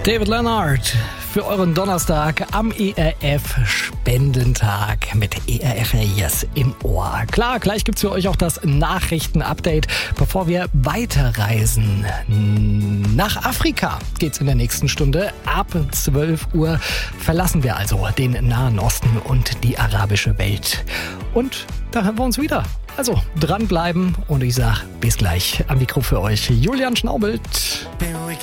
David Leonard für euren Donnerstag am ERF-Spendentag mit ERF Yes im Ohr. Klar, gleich gibt's für euch auch das Nachrichten-Update. Bevor wir weiterreisen nach Afrika, geht's in der nächsten Stunde. Ab 12 Uhr verlassen wir also den Nahen Osten und die arabische Welt. Und da hören wir uns wieder. Also dranbleiben und ich sag bis gleich. Am Mikro für euch Julian Schnaubelt.